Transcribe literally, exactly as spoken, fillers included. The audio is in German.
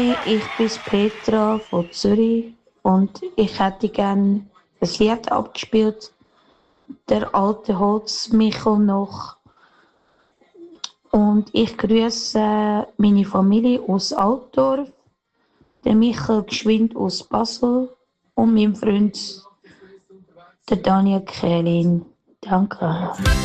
Hi, ich bin Petra von Zürich und ich hätte gerne ein Lied abgespielt. Der alte Holzmichel noch. Und ich grüße meine Familie aus Altdorf, den Michael Geschwind aus Basel und meinen Freund, der Daniel Kehlin. Danke.